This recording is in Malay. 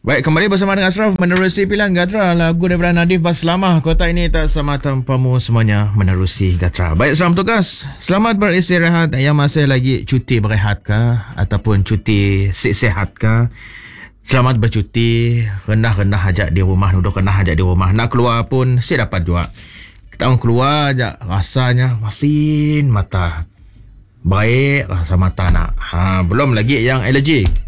Baik, kembali bersama dengan Ashraf menerusi pilihan Gatra. Lagu daripada Nadif Baslamah. Kotak ini tak sama tanpamu, semuanya menerusi Gatra. Baik, selamat tugas. Selamat beristirahat yang masih lagi cuti berehat kah ataupun cuti sihat kah. Selamat bercuti. Rendah-rendah hajat di rumah, duduk rendah hajat di rumah. Nak keluar pun saya dapat juga. Kita keluar aja rasanya masin mata. Baik rasa mata nak. Belum lagi yang alergi.